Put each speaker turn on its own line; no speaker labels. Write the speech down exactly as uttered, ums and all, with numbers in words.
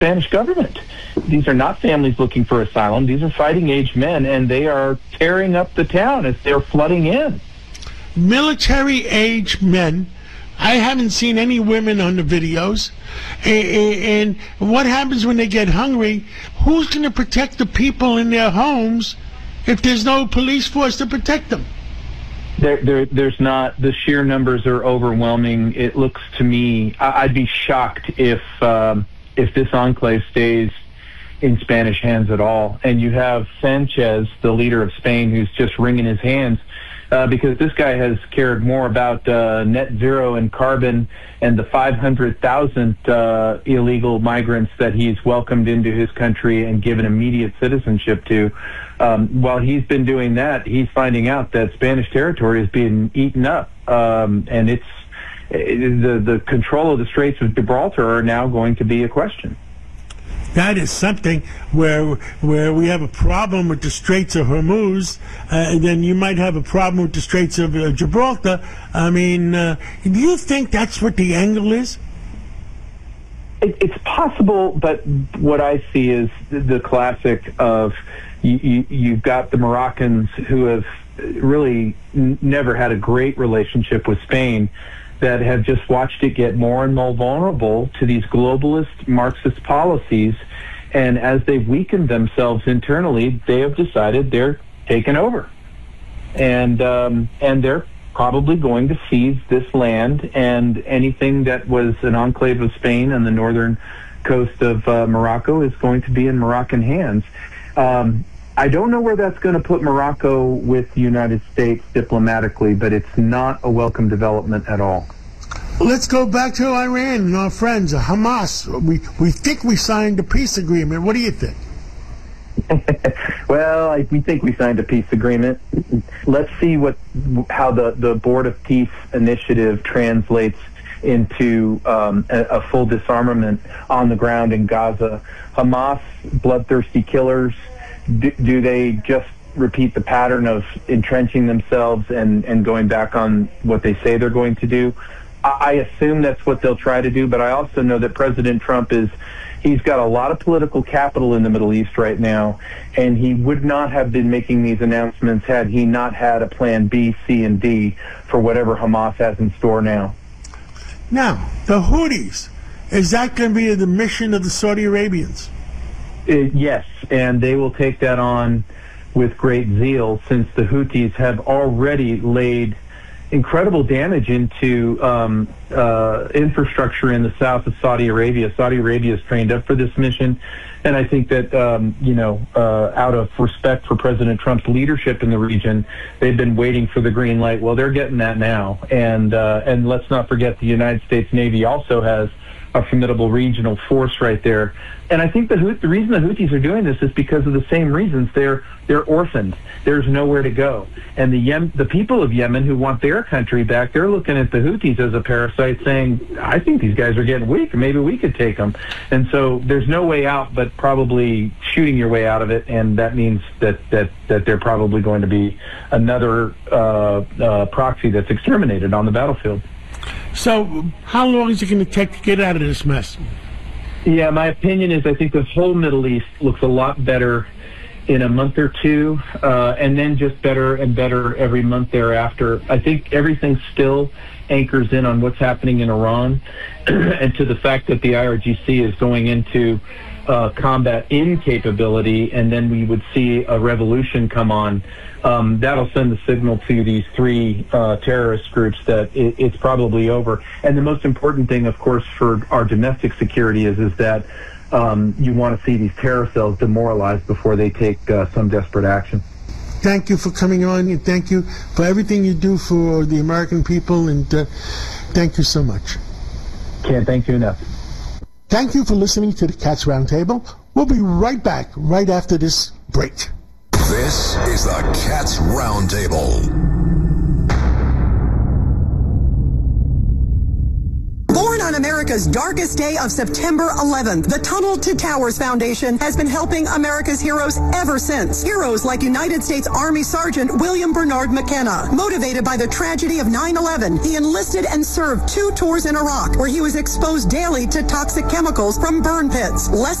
Spanish government. These are not families looking for asylum. These are fighting-age men, and they are tearing up the town as they're flooding in.
Military-age men. I haven't seen any women on the videos. And what happens when they get hungry? Who's going to protect the people in their homes if there's no police force to protect them?
There, there, there's not. The sheer numbers are overwhelming. It looks to me, I'd be shocked if um, if this enclave stays in Spanish hands at all. And you have Sanchez, the leader of Spain, who's just wringing his hands uh, because this guy has cared more about uh, net zero and carbon and the five hundred thousand uh, illegal migrants that he's welcomed into his country and given immediate citizenship to. Um, while he's been doing that, he's finding out that Spanish territory is being eaten up, um, and it's the the control of the Straits of Gibraltar are now going to be a question.
That is something where where we have a problem with the Straits of Hormuz, uh, and then you might have a problem with the Straits of uh, Gibraltar. I mean, uh, do you think that's what the angle is?
It, it's possible, but what I see is the, the classic of you, you, you've got the Moroccans who have really n- never had a great relationship with Spain, that have just watched it get more and more vulnerable to these globalist Marxist policies. And as they've weakened themselves internally, they have decided they're taking over. And um, and they're probably going to seize this land, and anything that was an enclave of Spain on the northern coast of uh, Morocco is going to be in Moroccan hands. Um, I don't know where that's going to put Morocco with the United States diplomatically, but it's not a welcome development at all.
Let's go back to Iran and our friends, Hamas. We we think we signed a peace agreement. What do you think?
Well, I, we think we signed a peace agreement. Let's see what how the, the Board of Peace initiative translates into um, a, a full disarmament on the ground in Gaza. Hamas, bloodthirsty killers, do, do they just repeat the pattern of entrenching themselves and, and going back on what they say they're going to do? I, I assume that's what they'll try to do, but I also know that President Trump is, he's got a lot of political capital in the Middle East right now, and he would not have been making these announcements had he not had a plan B, C, and D for whatever Hamas has in store now.
Now, the Houthis, is that going to be the mission of the Saudi Arabians?
Uh, yes, and they will take that on with great zeal, since the Houthis have already laid incredible damage into um, uh, infrastructure in the south of Saudi Arabia. Saudi Arabia is trained up for this mission, and I think that, um, you know, uh, out of respect for President Trump's leadership in the region, they've been waiting for the green light. Well, they're getting that now, and uh, and let's not forget the United States Navy also has a formidable regional force right there. And I think the, the reason the Houthis are doing this is because of the same reasons. They're they're orphaned. There's nowhere to go. And the Yem, the people of Yemen who want their country back, they're looking at the Houthis as a parasite, saying, I think these guys are getting weak. Maybe we could take them. And so there's no way out but probably shooting your way out of it. And that means that, that, that they're probably going to be another uh, uh, proxy that's exterminated on the battlefield.
So how long is it going to take to get out of this mess?
Yeah, my opinion is I think the whole Middle East looks a lot better in a month or two, uh, and then just better and better every month thereafter. I think everything still anchors in on what's happening in Iran and to the fact that the I R G C is going into uh, combat incapability, and then we would see a revolution come on. Um, that'll send the signal to these three uh, terrorist groups that it, it's probably over. And the most important thing, of course, for our domestic security is is that um, you want to see these terror cells demoralized before they take uh, some desperate action.
Thank you for coming on, and thank you for everything you do for the American people, and uh, thank you so much.
Can't thank you enough.
Thank you for listening to the Cats Roundtable. We'll be right back right after this break.
This is the Cats Roundtable.
Born on a America's darkest day of September eleventh. The Tunnel to Towers Foundation has been helping America's heroes ever since. Heroes like United States Army Sergeant William Bernard McKenna. Motivated by the tragedy of nine eleven, he enlisted and served two tours in Iraq, where he was exposed daily to toxic chemicals from burn pits. Less